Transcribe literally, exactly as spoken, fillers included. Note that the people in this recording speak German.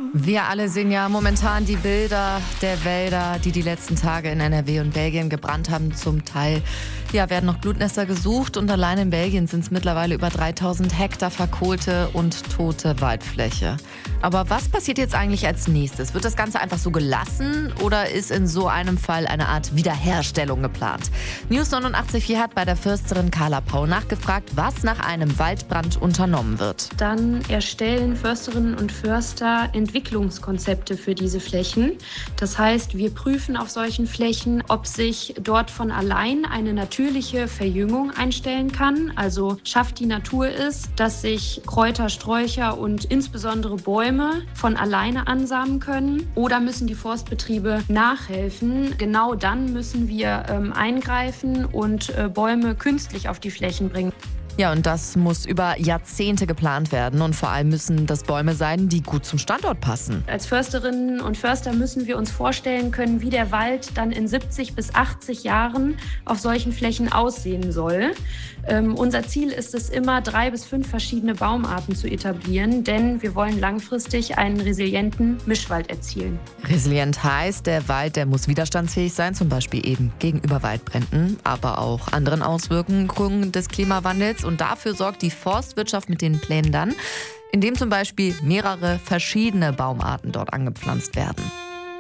Wir alle sehen ja momentan die Bilder der Wälder, die die letzten Tage in N R W und Belgien gebrannt haben. Zum Teil ja, werden noch Blutnester gesucht und allein in Belgien sind es mittlerweile über dreitausend Hektar verkohlte und tote Waldfläche. Aber was passiert jetzt eigentlich als nächstes? Wird das Ganze einfach so gelassen oder ist in so einem Fall eine Art Wiederherstellung geplant? News neunundachtzig Komma vier hat bei der Försterin Carla Pau nachgefragt, was nach einem Waldbrand unternommen wird. Dann erstellen Försterinnen und Förster Entwicklungskonzepte für diese Flächen. Das heißt, wir prüfen auf solchen Flächen, ob sich dort von allein eine natürliche Verjüngung einstellen kann. Also schafft die Natur es, dass sich Kräuter, Sträucher und insbesondere Bäume von alleine ansamen können, oder müssen die Forstbetriebe nachhelfen? Genau dann müssen wir ähm, eingreifen und äh, Bäume künstlich auf die Flächen bringen. Ja, und das muss über Jahrzehnte geplant werden und vor allem müssen das Bäume sein, die gut zum Standort passen. Als Försterinnen und Förster müssen wir uns vorstellen können, wie der Wald dann in siebzig bis achtzig Jahren auf solchen Flächen aussehen soll. Ähm, unser Ziel ist es immer, drei bis fünf verschiedene Baumarten zu etablieren, denn wir wollen langfristig einen resilienten Mischwald erzielen. Resilient heißt, der Wald, der muss widerstandsfähig sein, zum Beispiel eben gegenüber Waldbränden, aber auch anderen Auswirkungen des Klimawandels. Und dafür sorgt die Forstwirtschaft mit den Plänen dann, indem zum Beispiel mehrere verschiedene Baumarten dort angepflanzt werden.